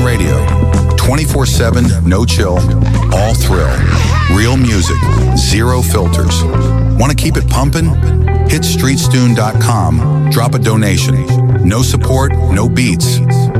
Radio. 24/7, no chill, all thrill. Real music, zero filters. Want to keep it pumping? Hit StreetStune.com, drop a donation. No support, no beats.